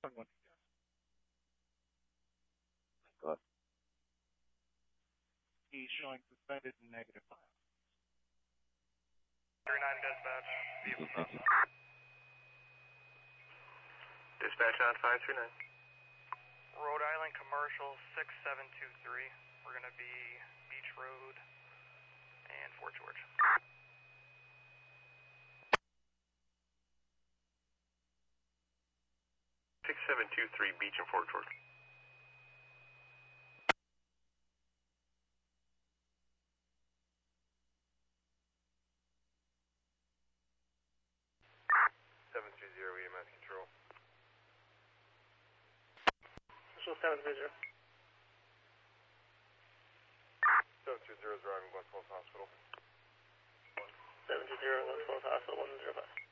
Someone. Go ahead. He's showing suspended and negative file. 39 dispatch. Dispatch on 539. Rhode Island Commercial 6723. We're going to be Beach Road and Fort George. Six 723 Beach and Fort George. EMS control. Official 720. 720 is arriving West Coast Hospital. 720 West Coast Hospital 105.